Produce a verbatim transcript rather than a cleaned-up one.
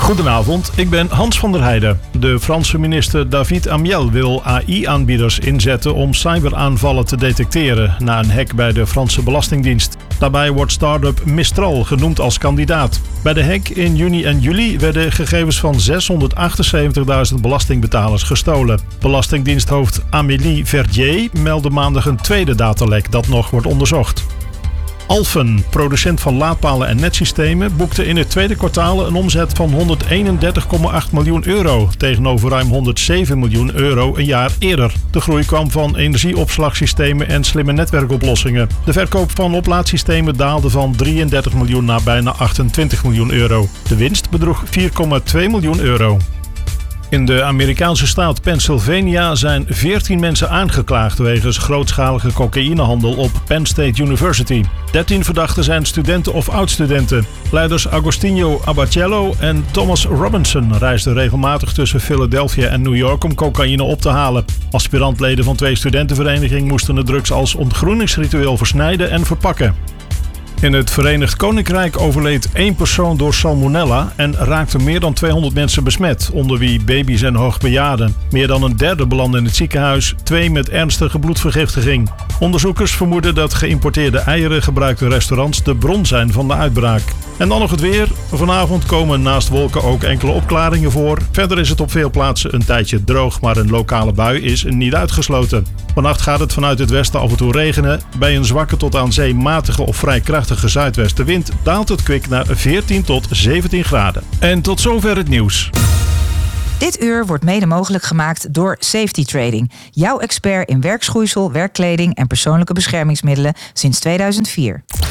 Goedenavond, ik ben Hans van der Heijden. De Franse minister David Amiel wil A I-aanbieders inzetten om cyberaanvallen te detecteren na een hack bij de Franse Belastingdienst. Daarbij wordt start-up Mistral genoemd als kandidaat. Bij de hack in juni en juli werden gegevens van zeshonderdachtenzeventigduizend belastingbetalers gestolen. Belastingdiensthoofd Amélie Verdier meldde maandag een tweede datalek dat nog wordt onderzocht. Alphen, producent van laadpalen en netsystemen, boekte in het tweede kwartaal een omzet van honderdeenendertig komma acht miljoen euro tegenover ruim honderdzeven miljoen euro een jaar eerder. De groei kwam van energieopslagsystemen en slimme netwerkoplossingen. De verkoop van oplaadsystemen daalde van drieëndertig miljoen naar bijna achtentwintig miljoen euro. De winst bedroeg vier komma twee miljoen euro. In de Amerikaanse staat Pennsylvania zijn veertien mensen aangeklaagd wegens grootschalige cocaïnehandel op Penn State University. dertien verdachten zijn studenten of oud-studenten. Leiders Agostinho Abacello en Thomas Robinson reisden regelmatig tussen Philadelphia en New York om cocaïne op te halen. Aspirantleden van twee studentenverenigingen moesten de drugs als ontgroeningsritueel versnijden en verpakken. In het Verenigd Koninkrijk overleed één persoon door salmonella en raakten meer dan tweehonderd mensen besmet, onder wie baby's en hoogbejaarden. Meer dan een derde belandde in het ziekenhuis, twee met ernstige bloedvergiftiging. Onderzoekers vermoeden dat geïmporteerde eieren gebruikte restaurants de bron zijn van de uitbraak. En dan nog het weer. Vanavond komen naast wolken ook enkele opklaringen voor. Verder is het op veel plaatsen een tijdje droog, maar een lokale bui is niet uitgesloten. Vannacht gaat het vanuit het westen af en toe regenen. Bij een zwakke tot aan zee matige of vrij krachtige zuidwestenwind daalt het kwik naar veertien tot zeventien graden. En tot zover het nieuws. Dit uur wordt mede mogelijk gemaakt door Safety Trading. Jouw expert in werkschoeisel, werkkleding en persoonlijke beschermingsmiddelen sinds tweeduizend vier.